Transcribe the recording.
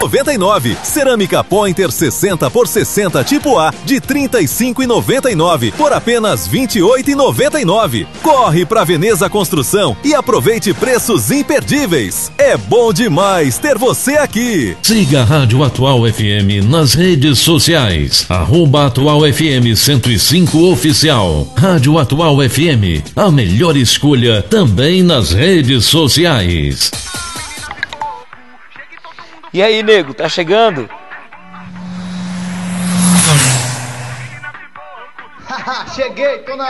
35,99. Cerâmica Pointer 60 por 60 tipo A de 35,99 por apenas 28,99. Corre pra Veneza Construção e aproveite preços imperdíveis. É bom demais ter você aqui. Siga a Rádio Atual FM nas redes sociais. @Atual FM 105 Oficial. Rádio Atual FM, a melhor escolha também nas redes sociais. E aí, nego, tá chegando? Cheguei, tô na